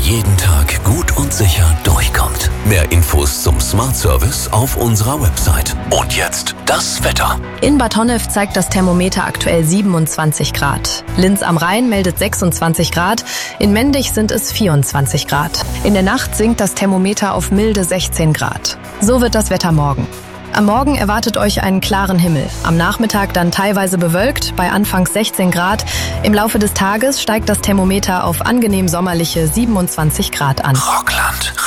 jeden Tag gut und sicher durchkommt. Mehr Infos zum Smart Service auf unserer Website. Und jetzt das Wetter. In Bad Honnef zeigt das Thermometer aktuell 27 Grad. Linz am Rhein meldet 26 Grad. In Mendig sind es 24 Grad. In der Nacht sinkt das Thermometer auf milde 16 Grad. So wird das Wetter morgen. Am Morgen erwartet euch einen klaren Himmel. Am Nachmittag dann teilweise bewölkt, bei anfangs 16 Grad. Im Laufe des Tages steigt das Thermometer auf angenehm sommerliche 27 Grad an. Rockland.